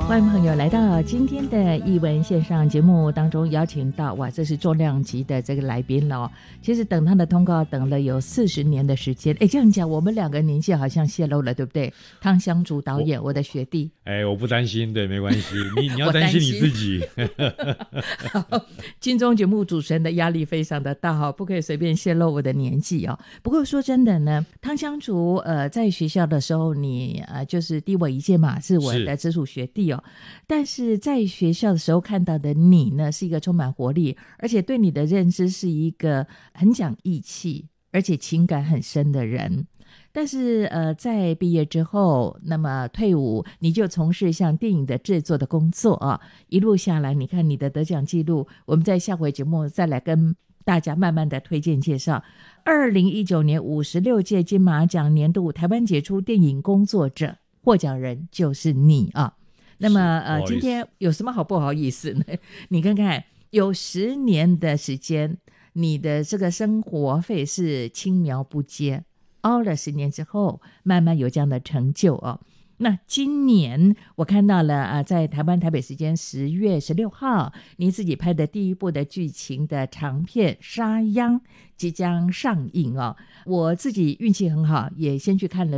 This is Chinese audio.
欢迎朋友来到今天的艺文线上节目当中，邀请到哇，这是重量级的这个来宾了哦。其实等他的通告等了有40年的时间，这样讲我们两个年纪好像泄露了，对不对？汤湘竹导演，我的学弟。 我不担心，对，没关系，你要担心你自己。 金钟节目主持人的压力非常的大哈，不可以随便泄露我的年纪哦。不过说真的呢，汤湘竹在学校的时候你就是低我一届嘛，是我的直属学弟哦。但是在学校的时候看到的你呢，是一个充满活力，而且对你的认知是一个很讲义气，而且情感很深的人。但是在毕业之后，那么退伍，你就从事像电影的制作的工作啊，一路下来，你看你的得奖记录，我们在下回节目再来跟大家慢慢的推荐介绍。2019年56届金马奖年度台湾杰出电影工作者获奖人就是你啊。那么今天有什么好不好意思呢？你看看有10年的时间，你的这个生活费是轻描不接，熬了10年之后慢慢有这样的成就哦。那今年我看到了在台湾台北时间10月16号你自己拍的第一部的剧情的长片《沙央》即将上映哦。我自己运气很好，也先去看了